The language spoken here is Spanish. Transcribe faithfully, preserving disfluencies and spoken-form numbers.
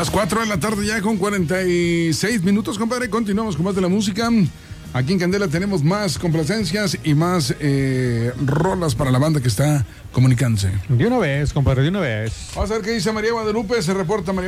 Las cuatro de la tarde ya con cuarenta y seis minutos, compadre. Continuamos con más de la música. Aquí en Candela tenemos más complacencias y más eh, rolas para la banda que está comunicándose. De una vez, compadre, de una vez. Vamos a ver qué dice María Guadalupe. Se reporta María